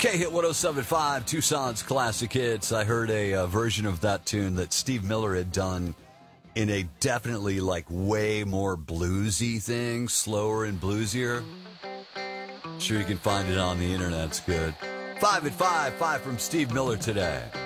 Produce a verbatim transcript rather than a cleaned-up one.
K-Hit one oh seven point five, Tucson's Classic Hits. I heard a uh, version of that tune that Steve Miller had done in a definitely, like, way more bluesy thing, slower and bluesier. Sure you can find it on the internet. It's good. Five at five, five from Steve Miller today.